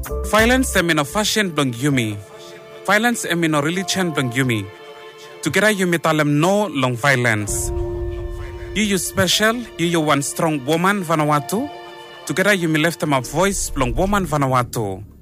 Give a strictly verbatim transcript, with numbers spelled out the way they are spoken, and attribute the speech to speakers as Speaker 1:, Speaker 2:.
Speaker 1: Violence emino fashion blong yumi. Violence emino religion blong yumi. Together yumi talem no long violence. You you special, you you one strong woman Vanuatu. Together you me left them a voice blong woman Vanuatu.